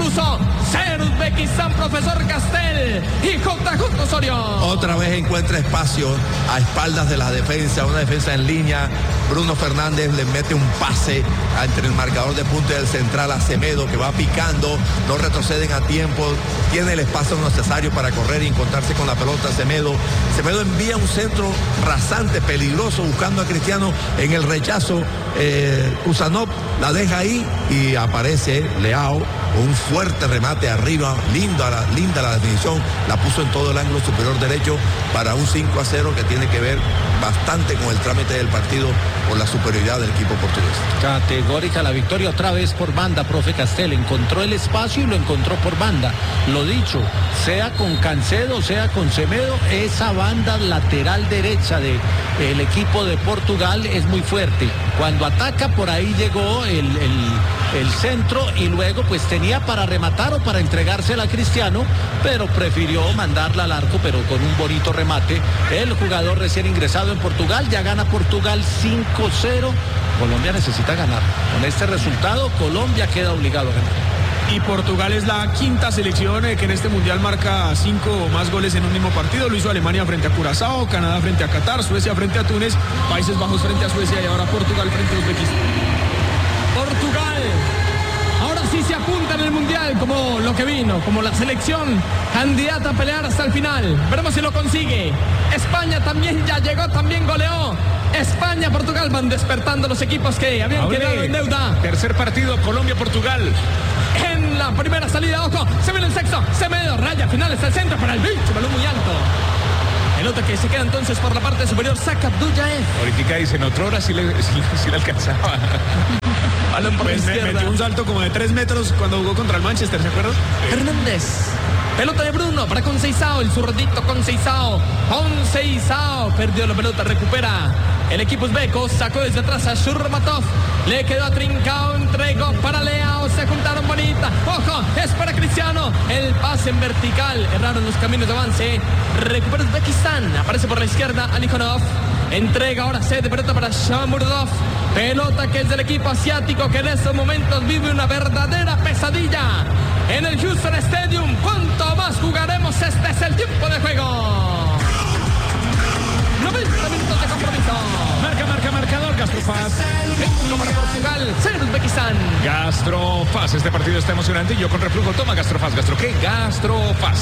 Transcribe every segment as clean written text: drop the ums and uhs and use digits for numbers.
puso 0 Uzbekistán, profesor Castel y JJ Osorio. Otra vez encuentra espacio a espaldas de la defensa, una defensa en línea. Bruno Fernández le mete un pase entre el marcador de punta y el central a Semedo, que va picando, no retroceden a tiempo, tiene el espacio necesario para correr y encontrarse con la pelota. Semedo envía un centro rasante, peligroso, buscando a Cristiano en el rechazo. Kusanov la deja ahí y aparece Leao, un fuerte remate arriba, linda la definición, la puso en todo el ángulo superior derecho para un 5-0 que tiene que ver bastante con el trámite del partido por la superioridad del equipo portugués. Categórica la victoria otra vez por banda, profe Castel, encontró el espacio y lo encontró por banda. Lo dicho, sea con Cancedo, sea con Semedo, esa banda lateral derecha del equipo de Portugal es muy fuerte. Cuando ataca, por ahí llegó el centro y luego pues tenía para rematar o para entregársela a Cristiano, pero prefirió mandarla al arco, pero con un bonito remate. El jugador recién ingresado en Portugal, ya gana Portugal 5-0. Colombia necesita ganar. Con este resultado, Colombia queda obligado a ganar. Y Portugal es la quinta selección que en este mundial marca 5 o más goles en un mismo partido. Lo hizo Alemania frente a Curazao, Canadá frente a Qatar, Suecia frente a Túnez, Países Bajos frente a Suecia y ahora Portugal frente a Uzbekistán. Portugal ahora sí se apunta en el mundial como lo que vino, como la selección candidata a pelear hasta el final. Veremos si lo consigue. España también ya llegó, también goleó. España, Portugal van despertando los equipos que habían quedado en deuda. Tercer partido, Colombia-Portugal. En la primera salida, ojo, se viene el sexto, Semedo, raya final, está el centro para el bicho, balón muy alto. Pelota que se queda entonces por la parte superior, saca Abdullaev. Ahorita dicen, otra hora sí le alcanzaba. Balón por la izquierda. Metió un salto como de 3 metros cuando jugó contra el Manchester, ¿se acuerdan? Hernández. Pelota de Bruno para Conceição, el zurdito Conceição. Perdió la pelota, recupera el equipo uzbeco, sacó desde atrás a Shurmatov. Le quedó a Trincao, entregó para Leao, se juntaron bonita. Ojo, es para Cristiano. El pase en vertical, erraron los caminos de avance. Recupera Uzbekistán, aparece por la izquierda Alikhonov. Entrega ahora de pelota para Shamurdov. Pelota que es del equipo asiático que en estos momentos vive una verdadera pesadilla. En el Houston Stadium, ¿cuánto más jugaremos? Este es el tiempo de juego. 90 minutos de compromiso. Marcador, Gastrofaz. Uno para Portugal, 0 Uzbekistán. Gastrofaz, este partido está emocionante y yo con reflujo. Toma Gastrofaz, ¿qué? Gastrofaz.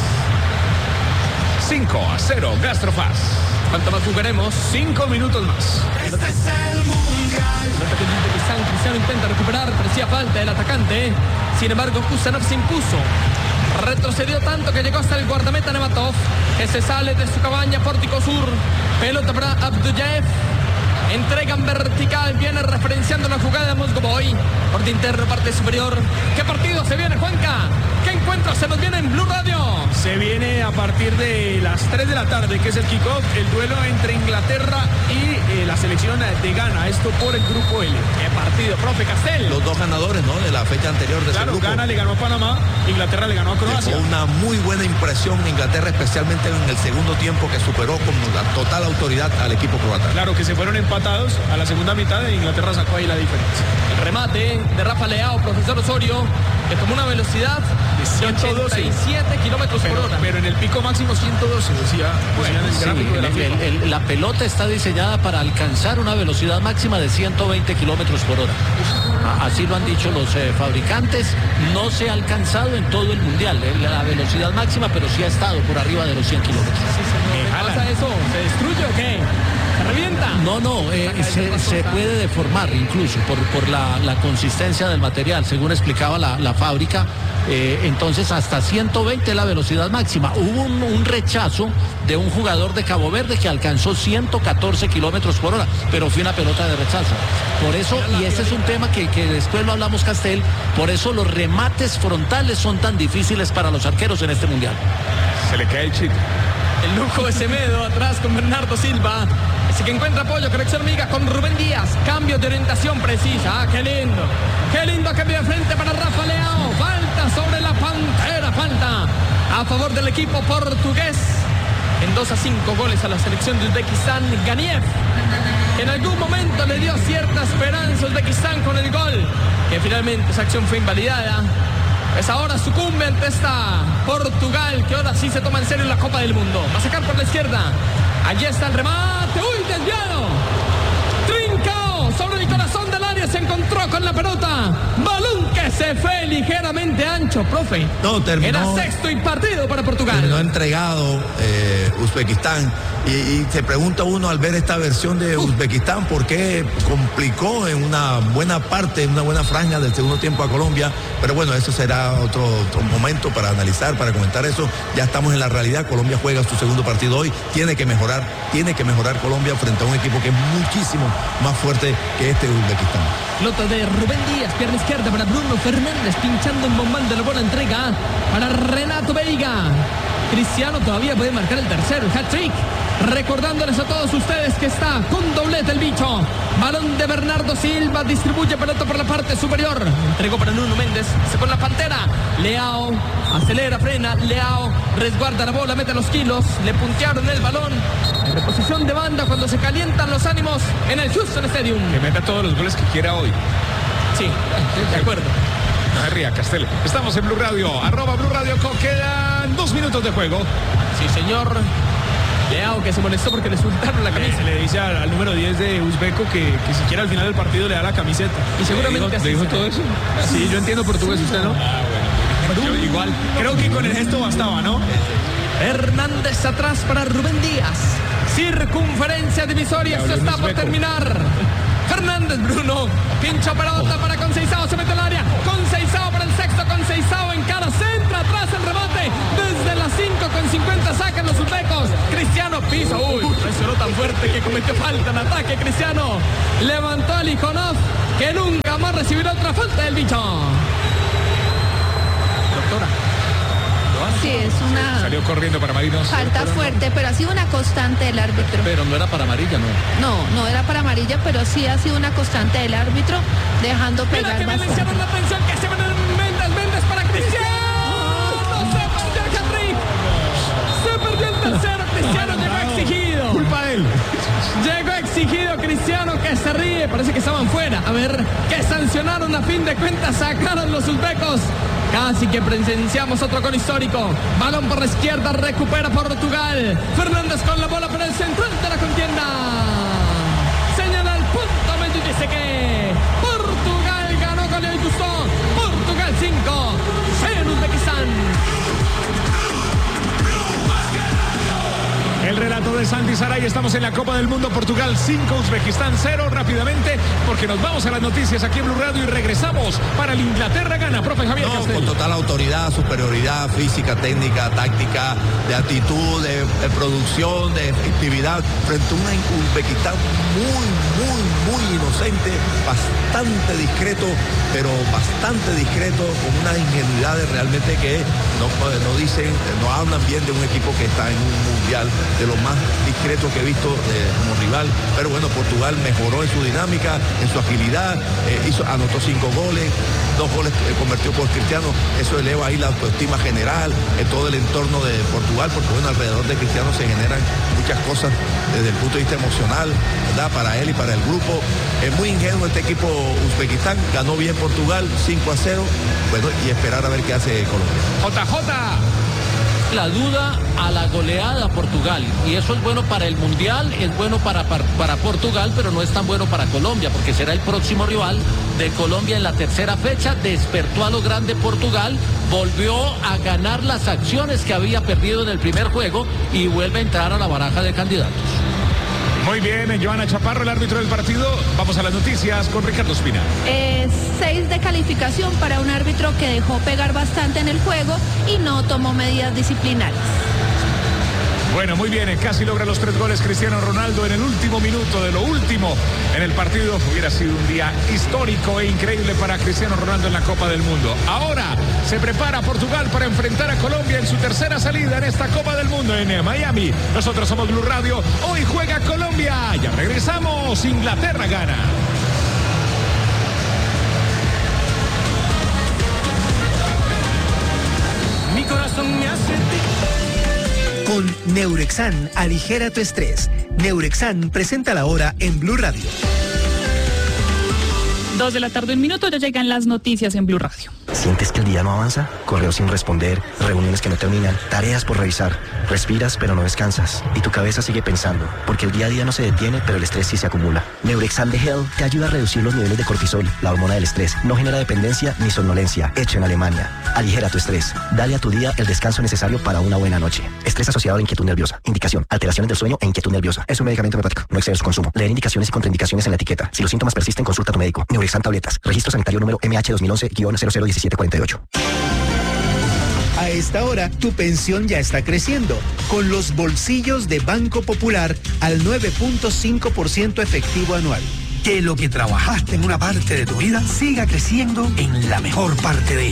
5-0, Gastrofaz. ¿Cuánto más jugaremos? 5 minutos más. Este es el mundial. Cristiano intenta recuperar, parecía falta el atacante. Sin embargo, Kusanov se impuso. Retrocedió tanto que llegó hasta el guardameta Nematov, que se sale de su cabaña, pórtico sur. Pelota para Abdullaev. Entrega en vertical, viene referenciando la jugada de Mosgoboy. Por de interno, parte superior. ¿Qué partido se viene, Juanca? ¿Qué encuentro se nos viene en Blue Radio? Se viene a partir de las 3 de la tarde, que es el kickoff, el duelo entre Inglaterra y la selección de Ghana. Esto por el grupo L. ¿Qué partido, profe Castel? Los dos ganadores, ¿no?, de la fecha anterior de ese grupo. Ghana le ganó a Panamá, Inglaterra le ganó a Croacia. Fue una muy buena impresión Inglaterra, especialmente en el segundo tiempo, que superó con la total autoridad al equipo croata. Claro que se fueron empatados a la segunda mitad e Inglaterra sacó ahí la diferencia. El remate de Rafa Leao, profesor Osorio, que tomó una velocidad de 187 kilómetros por hora. Pero en el pico máximo 112, decía en el gráfico de la FIFA. La pelota está diseñada para alcanzar una velocidad máxima de 120 kilómetros por hora. Así lo han dicho los fabricantes. No se ha alcanzado en todo el mundial la velocidad máxima, pero sí ha estado por arriba de los 100 kilómetros. ¿Qué pasa eso? ¿Se destruye o qué? ¿Se revienta? No, se puede deformar incluso por la consistencia del material, según explicaba la fábrica. Entonces hasta 120 la velocidad máxima. Hubo un rechazo de un jugador de Cabo Verde que alcanzó 114 kilómetros por hora, pero fue una pelota de rechazo. Por eso, y este es un tema que después lo hablamos, Castel, por eso los remates frontales son tan difíciles para los arqueros en este mundial. Se le cae el chip. El lujo de Semedo atrás con Bernardo Silva. Así que encuentra apoyo, corrección amiga con Rubén Díaz. Cambio de orientación precisa. Qué lindo. Qué lindo cambio de frente para Rafa Leao. Falta sobre la Pantera. Falta a favor del equipo portugués. En 2-5 goles a la selección de Uzbekistán. Ganiev, que en algún momento le dio cierta esperanza a Uzbekistán con el gol, que finalmente esa acción fue invalidada. Pues ahora sucumbe ante esta Portugal, que ahora sí se toma en serio la Copa del Mundo. Va a sacar por la izquierda. Allí está el remate. ¡Uy, desviado! Trincao sobre el corazón del área. Se encontró con la pelota. Balón que se fue ligeramente ancho, profe. No, terminó. Era sexto y partido para Portugal. Terminó entregado Uzbekistán. Y se pregunta uno al ver esta versión de Uzbekistán por qué complicó en una buena parte, en una buena franja del segundo tiempo a Colombia. Pero bueno, eso será otro momento para analizar, para comentar eso. Ya estamos en la realidad. Colombia juega su segundo partido hoy. Tiene que mejorar Colombia frente a un equipo que es muchísimo más fuerte que este Uzbekistán. Pelota de Rubén Díaz, pierna izquierda para Bruno Fernández, pinchando en bombando la buena entrega para Renato Veiga. Cristiano todavía puede marcar el tercero, el hat-trick. Recordándoles a todos ustedes que está con doblete el bicho. Balón de Bernardo Silva, distribuye pelota por la parte superior. Entregó para Nuno Méndez, se pone la Pantera. Leao, acelera, frena, Leao, resguarda la bola, mete los kilos. Le puntearon el balón. En reposición de banda cuando se calientan los ánimos en el Houston Stadium. Que meta todos los goles que quiera hoy. Sí, de acuerdo. No se ría, Castel. Estamos en Blue Radio, @Blue Radio. Quedan 2 minutos de juego. Sí, señor. Leao, que se molestó porque le soltaron la camisa. Se le dice al número 10 de Uzbeko que siquiera al final del partido le da la camiseta. Y seguramente ¿Le dijo todo eso? Sí, yo entiendo portugués, usted no. Yo igual. Creo que con el gesto bastaba, ¿no? Hernández atrás para Rubén Díaz. Circunferencia divisoria, esto está por terminar. Fernández, Bruno, pincha pelota para Conceizao, se mete al área. Conceizao para el sexto, Conceizao en cara, centra atrás el remate. Desde las 5:50 sacan los uzbecos. Cristiano pisa, presionó tan fuerte que cometió falta en ataque. Cristiano levantó a Lijonov, que nunca más recibirá otra falta del bicho. Doctora. Sí, es una Salió corriendo para Marinos. falta fuerte, pero ha sido una constante del árbitro. Pero no era para amarilla, ¿no? No era para amarilla, pero sí ha sido una constante del árbitro, dejando Mira pegar que me le bastante. hicieron la atención, que se viene Méndez para Cristiano. Se perdió el hat-trick. Se perdió el tercero. Cristiano llegó exigido. Culpa de él. Llegó exigido Cristiano, que se ríe. Parece que estaban fuera. A ver, que sancionaron a fin de cuentas. Sacaron los uzbecos. Casi que presenciamos otro gol histórico. Balón por la izquierda, recupera Portugal. Fernández con la bola para el central de la contienda. Señala el punto medio y dice que Portugal ganó con el gusto. Portugal 5, 0 Uzbekistán. El relato de Santi Saray. Estamos en la Copa del Mundo. Portugal 5, Uzbekistán 0. Rápidamente, porque nos vamos a las noticias aquí en Blue Radio y regresamos para el Inglaterra gana. Profe Javier No, Castel. con total autoridad, superioridad física, técnica, táctica, de actitud, de producción, de efectividad, frente a una Uzbekistán muy inocente, bastante discreto, pero bastante discreto, con unas ingenuidades realmente que no dicen, no hablan bien de un equipo que está en un mundial, de lo más discreto que he visto como rival. Pero bueno, Portugal mejoró en su dinámica, en su agilidad, anotó 5 goles, 2 goles convirtió por Cristiano. Eso eleva ahí la autoestima general en todo el entorno de Portugal, porque bueno, alrededor de Cristiano se generan muchas cosas desde el punto de vista emocional, ¿verdad? Para él y para el grupo. Es muy ingenuo este equipo Uzbekistán, ganó bien Portugal 5-0, bueno, y esperar a ver qué hace Colombia. JJ. La duda a la goleada a Portugal, y eso es bueno para el Mundial, es bueno para Portugal, pero no es tan bueno para Colombia, porque será el próximo rival de Colombia en la tercera fecha. Despertó a lo grande Portugal, volvió a ganar las acciones que había perdido en el primer juego y vuelve a entrar a la baraja de candidatos. Muy bien, Joana Chaparro, el árbitro del partido. Vamos a las noticias con Ricardo Espina. 6 de calificación para un árbitro que dejó pegar bastante en el juego y no tomó medidas disciplinarias. Bueno, muy bien, casi logra los 3 goles Cristiano Ronaldo en el último minuto de lo último en el partido. Hubiera sido un día histórico e increíble para Cristiano Ronaldo en la Copa del Mundo. Ahora se prepara Portugal para enfrentar a Colombia en su tercera salida en esta Copa del Mundo en Miami. Nosotros somos Blue Radio. Hoy juega Colombia. Ya regresamos. Inglaterra gana. Mi corazón me hace Con Neurexan, aligera tu estrés. Neurexan presenta la hora en Blue Radio. 2 de la tarde, 1 minuto, ya llegan las noticias en Blue Radio. ¿Sientes que el día no avanza? Correos sin responder, reuniones que no terminan, tareas por revisar. Respiras pero no descansas y tu cabeza sigue pensando, porque el día a día no se detiene, pero el estrés sí se acumula. Neurexan de Hell te ayuda a reducir los niveles de cortisol, la hormona del estrés. No genera dependencia ni somnolencia. Hecho en Alemania. Aligera tu estrés. Dale a tu día el descanso necesario para una buena noche. Estrés asociado a la inquietud nerviosa. Indicación: alteraciones del sueño e inquietud nerviosa. Es un medicamento homeopático. No excede su consumo. Leer indicaciones y contraindicaciones en la etiqueta. Si los síntomas persisten, consulta a tu médico. Neurexan tabletas. Registro sanitario número MH 2011-001748. A esta hora, tu pensión ya está creciendo, con los bolsillos de Banco Popular al 9.5% efectivo anual. Que lo que trabajaste en una parte de tu vida siga creciendo en la mejor parte de ella.